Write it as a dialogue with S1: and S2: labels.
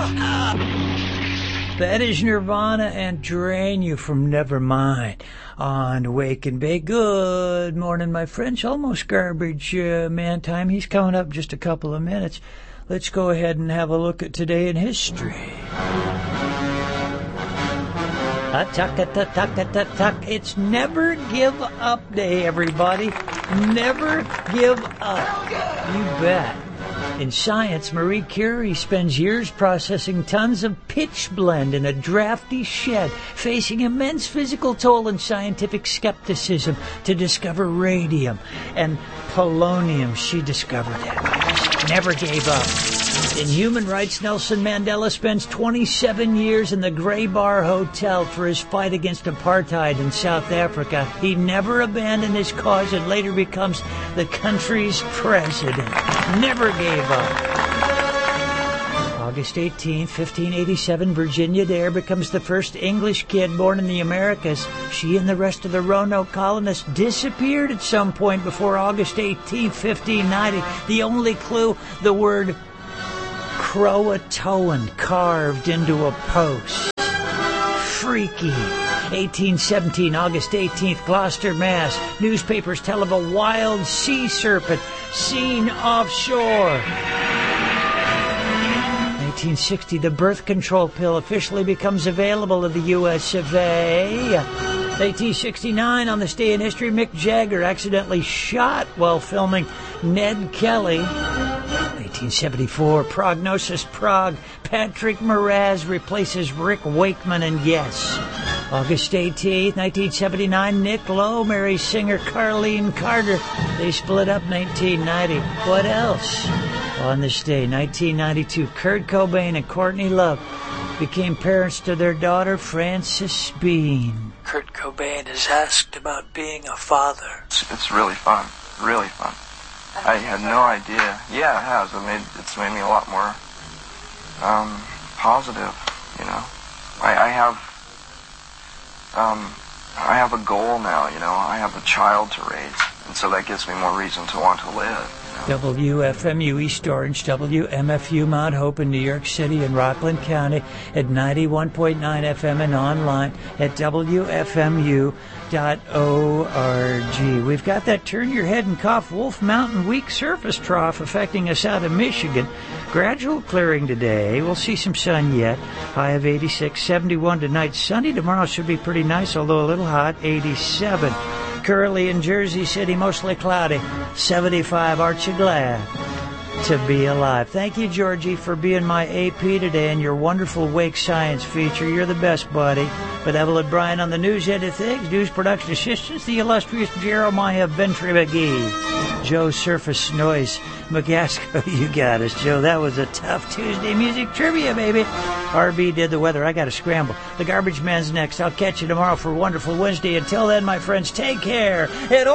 S1: That is Nirvana and Drain You from Nevermind on Wake and Bake. Good morning, my friends. Almost garbage man time. He's coming up in just a couple of minutes. Let's go ahead and have a look at today in history. It's Never Give Up Day, everybody. Never give up. You bet. In science, Marie Curie spends years processing tons of pitch blende in a drafty shed, facing immense physical toll and scientific skepticism to discover radium and polonium. She discovered it. Never gave up. In human rights, Nelson Mandela spends 27 years in the Grey Bar Hotel for his fight against apartheid in South Africa. He never abandoned his cause and later becomes the country's president. Never gave up. August 18, 1587, Virginia Dare becomes the first English kid born in the Americas. She and the rest of the Roanoke colonists disappeared at some point before August 18, 1590. The only clue, the word Croatoan carved into a post. Freaky. 1817, August 18th, Gloucester, Mass. Newspapers tell of a wild sea serpent seen offshore. 1960, the birth control pill officially becomes available in the U.S. of A. 1869, on this day in history, Mick Jagger accidentally shot while filming Ned Kelly. 1874, Prognosis Prague. Patrick Moraz replaces Rick Wakeman in Yes. August 18th, 1979, Nick Lowe marries singer Carlene Carter. They split up 1990. What else? On this day, 1992, Kurt Cobain and Courtney Love became parents to their daughter, Frances Bean. Kurt Cobain is asked about being a father.
S2: It's really fun. Really fun. I had no idea. Yeah, it has. It's made me a lot more positive, you know. I have a goal now, you know. I have a child to raise, and so that gives me more reason to want to live.
S1: WFMU East Orange, WMFU Mount Hope in New York City and Rockland County at 91.9 FM and online at WFMU.org. We've got that Turn Your Head and Cough Wolf Mountain weak surface trough affecting us out of Michigan. Gradual clearing today. We'll see some sun yet. High of 86, 71 tonight. Sunny tomorrow should be pretty nice, although a little hot, 87. Currently in Jersey City, mostly cloudy, 75. Aren't you glad to be alive? Thank you, Georgie, for being my AP today and your wonderful Wake Science feature. You're the best, buddy. Benevolent Brian on the news end of things, news production assistants, the illustrious Jeremiah Bentry McGee, Joe Surface Noise McGasco. You got us, Joe. That was a tough Tuesday music trivia, baby. RB did the weather. I got to scramble. The Garbage Man's next. I'll catch you tomorrow for a wonderful Wednesday. Until then, my friends, take care.